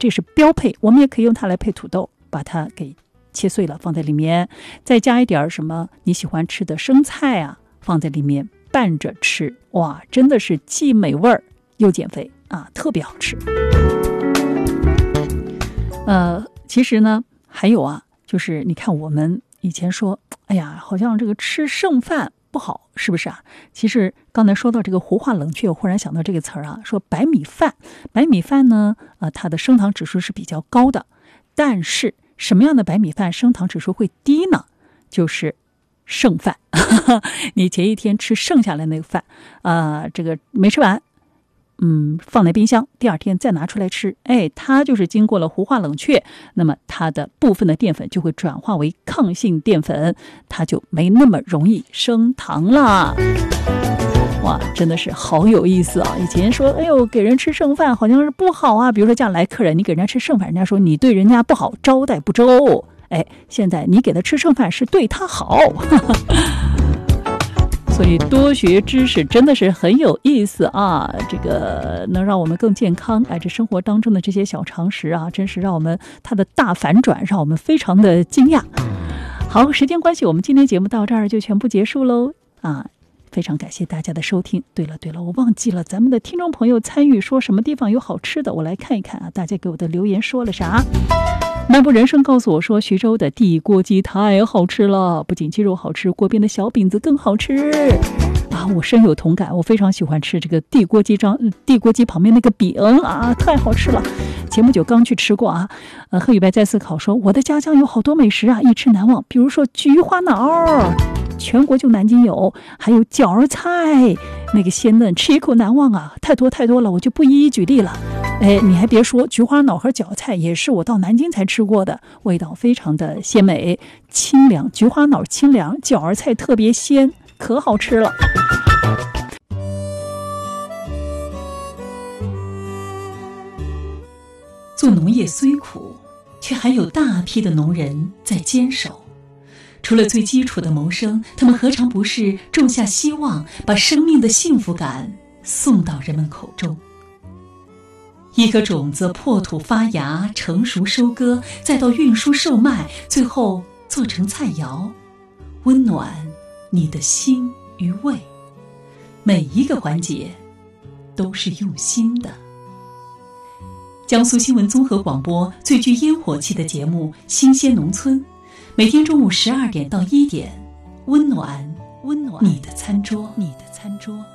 这是标配。我们也可以用它来配土豆，把它给切碎了放在里面，再加一点什么你喜欢吃的生菜啊，放在里面拌着吃，哇，真的是既美味儿又减肥啊，特别好吃。其实呢还有啊，就是你看我们以前说，哎呀，好像这个吃剩饭不好，是不是啊？其实刚才说到这个活化冷却，我忽然想到这个词儿啊，说白米饭呢，它的升糖指数是比较高的，但是什么样的白米饭升糖指数会低呢？就是剩饭，你前一天吃剩下来那个饭，这个没吃完，放在冰箱，第二天再拿出来吃，它就是经过了活化冷却，那么它的部分的淀粉就会转化为抗性淀粉，它就没那么容易升糖了。哇，真的是好有意思啊！以前说，给人吃剩饭好像是不好啊，比如说家来客人，你给人家吃剩饭，人家说你对人家不好，招待不周。现在你给他吃剩饭是对他好。所以多学知识真的是很有意思啊，这个能让我们更健康。这生活当中的这些小常识啊，真是让我们它的大反转，让我们非常的惊讶。好，时间关系，我们今天节目到这儿就全部结束喽啊！非常感谢大家的收听。对了，我忘记了咱们的听众朋友参与说什么地方有好吃的，我来看一看啊，大家给我的留言说了啥。漫步人生告诉我说，徐州的地锅鸡太好吃了，不仅鸡肉好吃，锅边的小饼子更好吃啊！我深有同感，我非常喜欢吃这个地锅鸡旁边那个饼啊，太好吃了。节目就刚去吃过啊。贺宇白在思考说，我的家乡有好多美食啊，一吃难忘，比如说菊花脑，全国就南京有，还有饺儿菜，那个鲜嫩，吃一口难忘啊，太多了，我就不一一举例了。你还别说，菊花脑和饺菜也是我到南京才吃过的，味道非常的鲜美清凉，菊花脑清凉，饺儿菜特别鲜，可好吃了。 做农业虽苦，却还有大批的农人在坚守。除了最基础的谋生，他们何尝不是种下希望，把生命的幸福感送到人们口中。一颗种子破土发芽，成熟收割，再到运输售卖，最后做成菜肴，温暖你的心与胃。每一个环节都是用心的。江苏新闻综合广播最具烟火气的节目《新鲜农村》，每天中午12点到1点，温暖你的餐桌。